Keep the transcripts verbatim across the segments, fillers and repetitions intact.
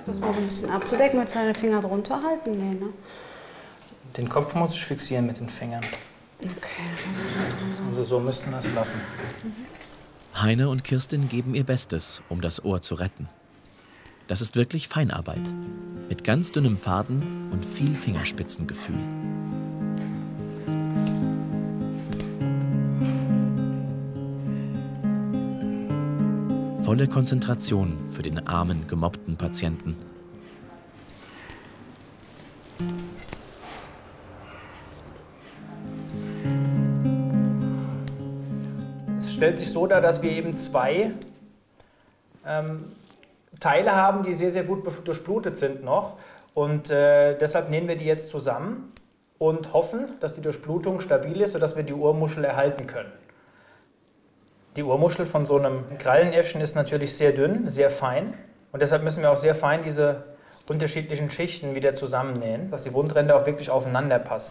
Das mal so ein bisschen abzudecken, mit seinen Finger drunter halten. Nee, ne? Den Kopf muss ich fixieren mit den Fingern. Okay, also das mal so. Also so müssten wir es lassen. Mhm. Heine und Kirstin geben ihr Bestes, um das Ohr zu retten. Das ist wirklich Feinarbeit. Mit ganz dünnem Faden und viel Fingerspitzengefühl. Volle Konzentration für den armen, gemobbten Patienten. Es stellt sich so dar, dass wir eben zwei ähm, Teile haben, die sehr, sehr gut durchblutet sind noch. Und äh, deshalb nähen wir die jetzt zusammen und hoffen, dass die Durchblutung stabil ist, sodass wir die Ohrmuschel erhalten können. Die Ohrmuschel von so einem Krallenäffchen ist natürlich sehr dünn, sehr fein. Und deshalb müssen wir auch sehr fein diese unterschiedlichen Schichten wieder zusammennähen, dass die Wundränder auch wirklich aufeinander passen.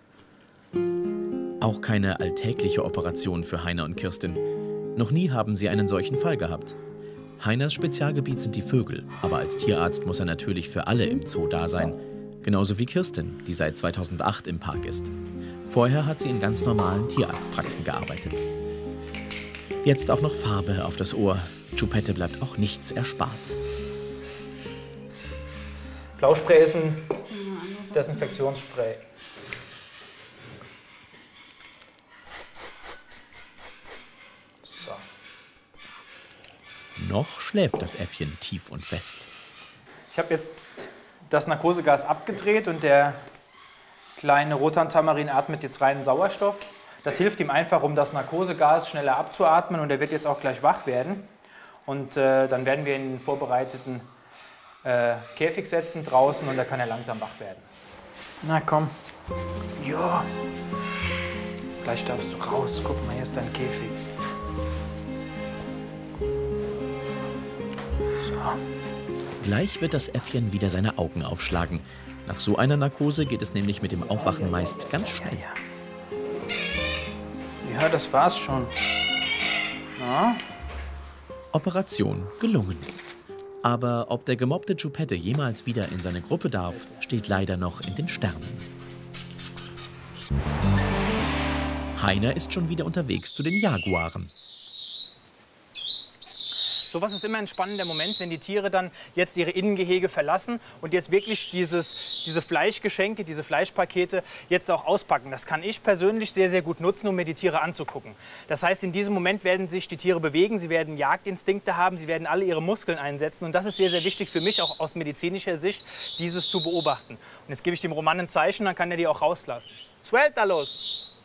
Auch keine alltägliche Operation für Heiner und Kirstin. Noch nie haben sie einen solchen Fall gehabt. Heiners Spezialgebiet sind die Vögel, aber als Tierarzt muss er natürlich für alle im Zoo da sein. Genauso wie Kirstin, die seit zweitausendacht im Park ist. Vorher hat sie in ganz normalen Tierarztpraxen gearbeitet. Jetzt auch noch Farbe auf das Ohr. Choupette bleibt auch nichts erspart. Blauspray ist ein Desinfektionsspray. So. Noch schläft das Äffchen tief und fest. Ich habe jetzt das Narkosegas abgedreht und der kleine Rotan-Tamarin atmet jetzt reinen Sauerstoff. Das hilft ihm einfach, um das Narkosegas schneller abzuatmen, und er wird jetzt auch gleich wach werden. Und äh, dann werden wir ihn in den vorbereiteten äh, Käfig setzen draußen, und da kann er langsam wach werden. Na komm. Ja. Gleich darfst du raus. Guck mal, hier ist dein Käfig. So. Gleich wird das Äffchen wieder seine Augen aufschlagen. Nach so einer Narkose geht es nämlich mit dem Aufwachen meist ganz schnell. Ja, ja. Ja, das war's schon. Na? Operation gelungen. Aber ob der gemobbte Choupette jemals wieder in seine Gruppe darf, steht leider noch in den Sternen. Heiner ist schon wieder unterwegs zu den Jaguaren. Sowas ist immer ein spannender Moment, wenn die Tiere dann jetzt ihre Innengehege verlassen und jetzt wirklich dieses, diese Fleischgeschenke, diese Fleischpakete jetzt auch auspacken. Das kann ich persönlich sehr, sehr gut nutzen, um mir die Tiere anzugucken. Das heißt, in diesem Moment werden sich die Tiere bewegen, sie werden Jagdinstinkte haben, sie werden alle ihre Muskeln einsetzen. Und das ist sehr, sehr wichtig für mich, auch aus medizinischer Sicht, dieses zu beobachten. Und jetzt gebe ich dem Roman ein Zeichen, dann kann er die auch rauslassen. Sueltalos!